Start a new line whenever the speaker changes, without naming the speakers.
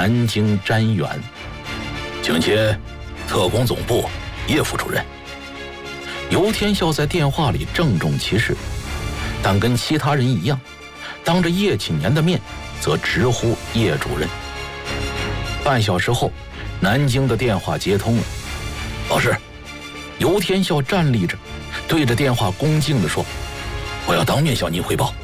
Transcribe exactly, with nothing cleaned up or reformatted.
南京瞻远。请接特工总部叶副主任。游天笑在电话里郑重其事，但跟其他人一样，当着叶启年的面则直呼叶主任。半小时后，南京的电话接通了。老师，游天笑站立着，对着电话恭敬地说：我要当面向您汇报，